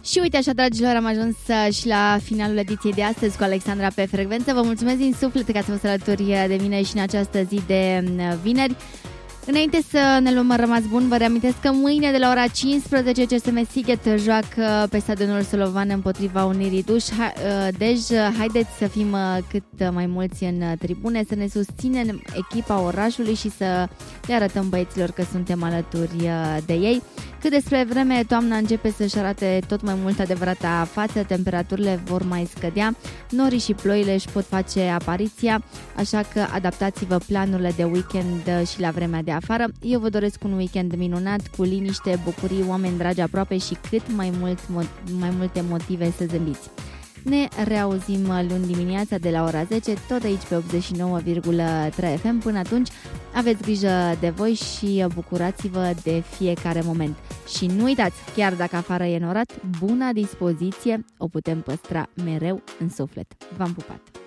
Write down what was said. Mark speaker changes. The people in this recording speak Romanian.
Speaker 1: Și uite așa, dragilor, am ajuns și la finalul ediției de astăzi cu Alexandra pe frecvență. Vă mulțumesc din suflet că ați fost alături de mine și în această zi de vineri. Înainte să ne luăm rămas bun, vă reamintesc că mâine de la ora 15 CSM Sighet joacă pe stadionul Solovan împotriva Unirii Dej. Haideți să fim cât mai mulți în tribune, să ne susținem echipa orașului și să le arătăm băieților că suntem alături de ei. Cât despre vreme, toamna începe să-și arate tot mai mult adevărata față, temperaturile vor mai scădea, norii și ploile își pot face apariția, așa că adaptați-vă planurile de weekend și la vremea de afară. Eu vă doresc un weekend minunat, cu liniște, bucurii, oameni dragi aproape și cât mai multe motive să zâmbiți. Ne reauzim luni dimineața de la ora 10, tot aici pe 89,3 FM. Până atunci, aveți grijă de voi și bucurați-vă de fiecare moment. Și nu uitați, chiar dacă afară e norat, buna dispoziție o putem păstra mereu în suflet. V-am pupat!